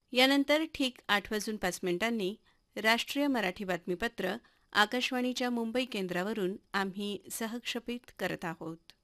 यानंतर ठीक 8:05 राष्ट्रीय मराठी बातमीपत्र आकाशवाणीच्या मुंबई केंद्रावरून आम्ही सहक्षेपित करत आहोत.